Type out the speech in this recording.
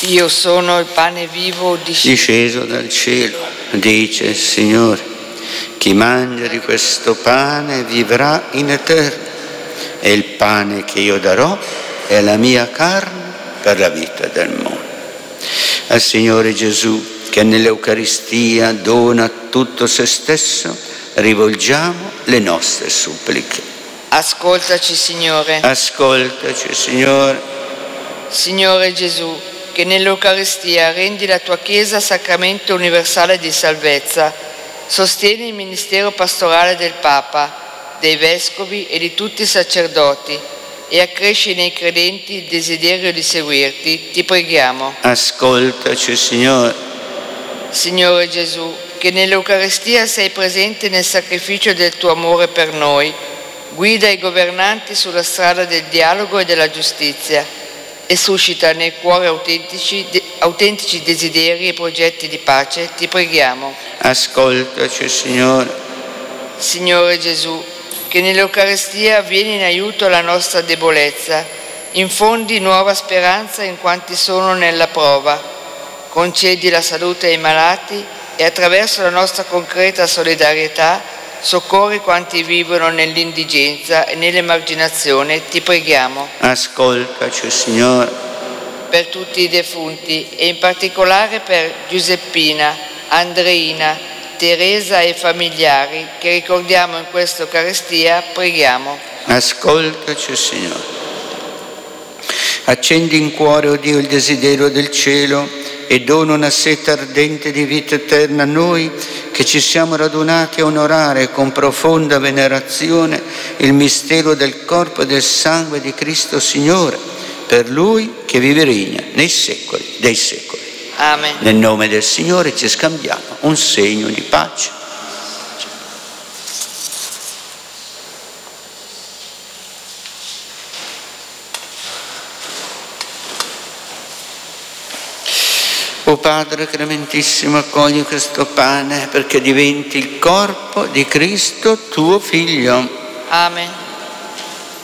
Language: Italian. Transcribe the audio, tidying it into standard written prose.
Io sono il pane vivo disceso dal cielo, dice il Signore. Chi mangia di questo pane vivrà in eterno, e il pane che io darò è la mia carne per la vita del mondo. Al Signore Gesù, che nell'Eucaristia dona tutto se stesso, rivolgiamo le nostre suppliche. Ascoltaci, Signore. Ascoltaci, Signore. Signore Gesù, che nell'Eucaristia rendi la tua Chiesa sacramento universale di salvezza, sostieni il ministero pastorale del Papa, dei Vescovi e di tutti i sacerdoti e accresci nei credenti il desiderio di seguirti, ti preghiamo. Ascoltaci, Signore. Signore Gesù, che nell'Eucaristia sei presente nel sacrificio del tuo amore per noi, guida i governanti sulla strada del dialogo e della giustizia e suscita nei cuori autentici desideri e progetti di pace, ti preghiamo. Ascoltaci, Signore. Signore Gesù, che nell'Eucaristia vieni in aiuto alla nostra debolezza, infondi nuova speranza in quanti sono nella prova, concedi la salute ai malati e attraverso la nostra concreta solidarietà soccorri quanti vivono nell'indigenza e nell'emarginazione, ti preghiamo. Ascoltaci, Signore. Per tutti i defunti e in particolare per Giuseppina, Andreina, Teresa e familiari che ricordiamo in questa Eucaristia, preghiamo. Ascoltaci, Signore. Accendi in cuore, o Dio, il desiderio del cielo e dona una sete ardente di vita eterna a noi che ci siamo radunati a onorare con profonda venerazione il mistero del corpo e del sangue di Cristo Signore, per Lui che vive e regna nei secoli dei secoli. Amen. Nel nome del Signore ci scambiamo un segno di pace. O Padre clementissimo, accogli questo pane perché diventi il corpo di Cristo tuo Figlio. Amen.